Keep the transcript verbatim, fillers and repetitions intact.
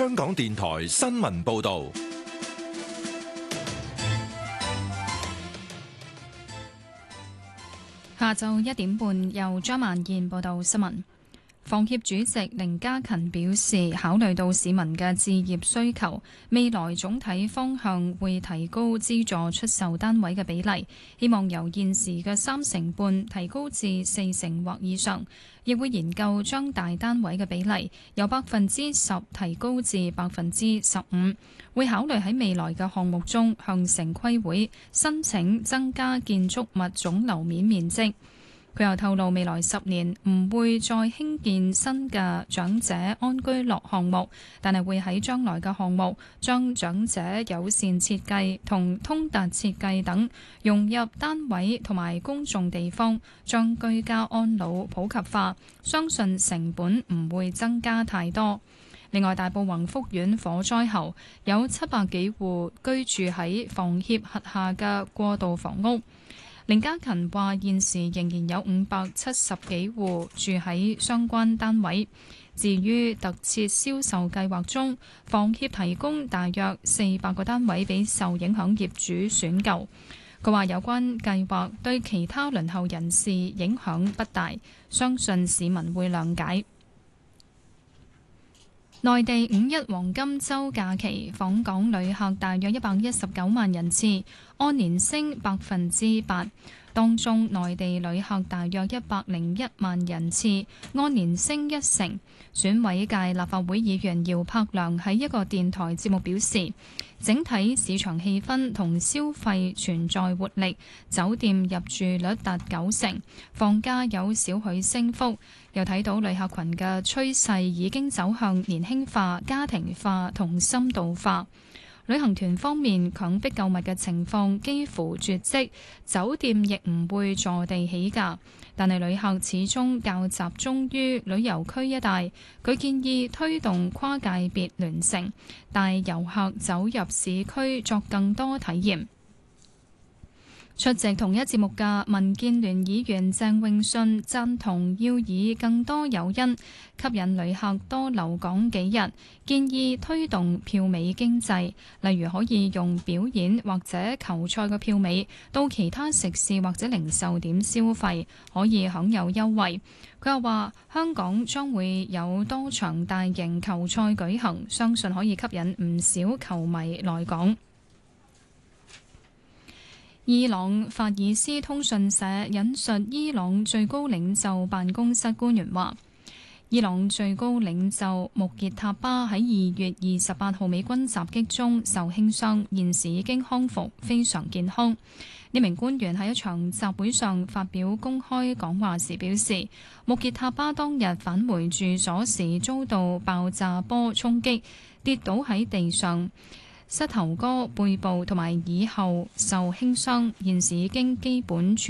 香港電台新聞報道。 下晝一點半，由張曼燕報道新聞。房協主席凌家勤表示，考慮到市民嘅置業需求，未來總體方向會提高資助出售單位嘅比例，希望由現時嘅三成半提高至四成或以上，亦會研究將大單位嘅比例由百分之十提高至百分之十五，會考慮喺未來嘅項目中向城規會申請增加建築物總樓面面積。佢又透露，未來十年唔會再興建新嘅長者安居樂項目，但係會喺將來嘅項目將長者友善設計同通達設計等融入單位同埋公眾地方，將居家安老普及化，相信成本唔會增加太多。另外，大埔宏福苑火災後有七百幾戶居住喺房協轄下嘅過渡房屋。凌家勤話：現時仍然有五百七十幾戶住喺相關單位。至於特設銷售計劃中，房協提供大約四百個單位俾受影響業主選購。佢話有關計劃對其他輪候人士影響不大，相信市民會諒解。內地五一黃金週假期訪港旅客大約一百一十九萬人次，按年升百分之八。當中內地旅客大約一百零一萬人次，按年升一成。選委界立法會議員姚柏良喺一個電台節目表示，整體市場氣氛同消費存在活力，酒店入住率達九成，房價有少許升幅。又睇到旅客群嘅趨勢已經走向年輕化、家庭化同深度化。旅行團方面，強迫購物嘅情況幾乎絕跡，酒店亦唔會坐地起價，但係旅客始終較集中於旅遊區一帶。佢建議推動跨界別聯乘，帶遊客走入市區作更多體驗。出席同一節目嘅民建聯議員鄭泳舜贊同要以更多誘因吸引旅客多留港幾日，建議推動票尾經濟，例如可以用表演或者球賽嘅票尾到其他食肆或者零售點消費，可以享有優惠。佢又話香港將會有多場大型球賽舉行，相信可以吸引唔少球迷來港。伊朗法爾斯通訊社引述伊朗最高領袖辦公室官員話，伊朗最高領袖穆傑塔巴喺二月二十八號美軍襲擊中受輕傷，現時已經康復，非常健康。呢名官員喺一場集會上發表公開講話時表示，穆傑塔巴當日返回住所時遭到爆炸波衝擊，跌倒喺地上。膝頭哥、背部同埋耳後受輕傷，現時已經基本痊